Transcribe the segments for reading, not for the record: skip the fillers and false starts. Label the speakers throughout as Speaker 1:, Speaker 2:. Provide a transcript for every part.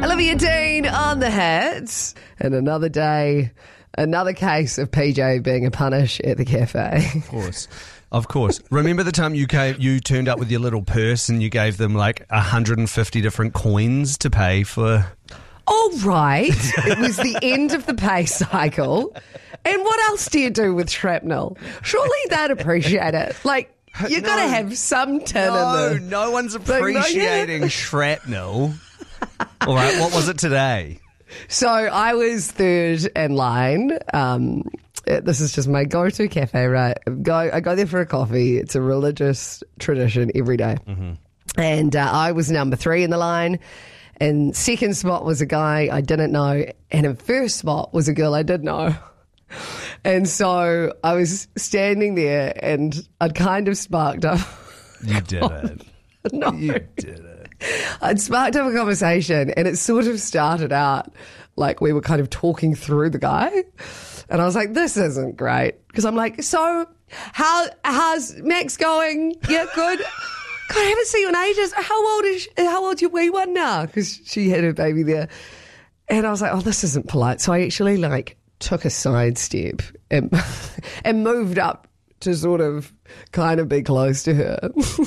Speaker 1: Olivia Dean on the hits. And another day, another case of PJ being a punish at the cafe.
Speaker 2: Of course. Remember the time you turned up with your little purse and you gave them like 150 different coins to pay for?
Speaker 1: Oh, right. It was the end of the pay cycle. And what else do you do with shrapnel? Surely they'd appreciate it. Like, you got to have some tin in there.
Speaker 2: No one's appreciating shrapnel. All right, what was it today?
Speaker 1: So I was third in line. This is just my go-to cafe, right? I go there for a coffee. It's a religious tradition every day. Mm-hmm. And I was number 3 in the line. And second spot was a guy I didn't know. And in first spot was a girl I did know. And so I was standing there and I'd kind of sparked up.
Speaker 2: You did it.
Speaker 1: No.
Speaker 2: You did it.
Speaker 1: I'd sparked up a conversation and it sort of started out like we were kind of talking through the guy. And I was like, this isn't great. Because I'm like, so how's Max going? Yeah, good. God, I haven't seen you in ages. How old's your wee one now? Because she had her baby there. And I was like, oh, this isn't polite. So I actually took a sidestep and moved up to sort of kind of be close to her.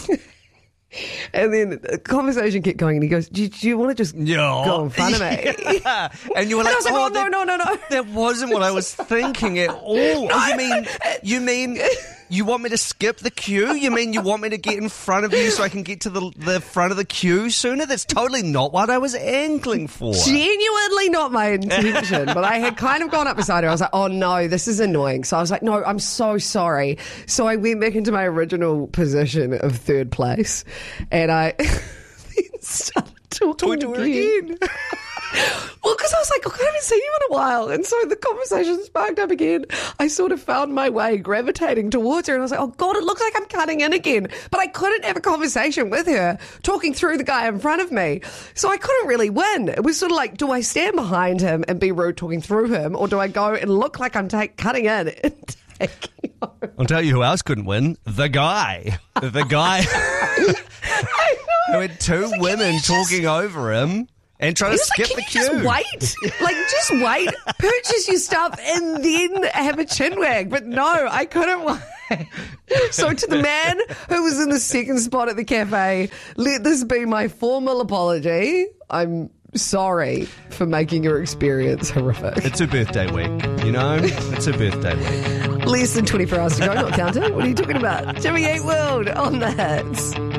Speaker 1: And then the conversation kept going and he goes, do you want to just go in front of me?
Speaker 2: Yeah. And you were like,
Speaker 1: I was like, no.
Speaker 2: That wasn't what I was thinking at all.
Speaker 1: No.
Speaker 2: You mean you want me to skip the queue? You mean you want me to get in front of you so I can get to the front of the queue sooner? That's totally not what I was angling for.
Speaker 1: Genuinely not my intention, but I had kind of gone up beside her. I was like, oh no, this is annoying. So I was like, no, I'm so sorry. So I went back into my original position of third place and I then started talking to her again. Well, because I was like, I haven't seen you in a while. And so the conversation sparked up again. I sort of found my way gravitating towards her. And I was like, oh, God, it looks like I'm cutting in again. But I couldn't have a conversation with her talking through the guy in front of me. So I couldn't really win. It was sort of like, do I stand behind him and be rude talking through him? Or do I go and look like I'm cutting in and taking home?
Speaker 2: I'll tell you who else couldn't win. The guy. The guy who had two women talking over him. And try to skip the queue.
Speaker 1: Just wait. Purchase your stuff and then have a chinwag. But no, I couldn't wait. So to the man who was in the second spot at the cafe, let this be my formal apology. I'm sorry for making your experience horrific.
Speaker 2: It's her birthday week, you know? It's her birthday week.
Speaker 1: Less than 24 hours to go, not counting. What are you talking about? Jimmy Eat World on the hits.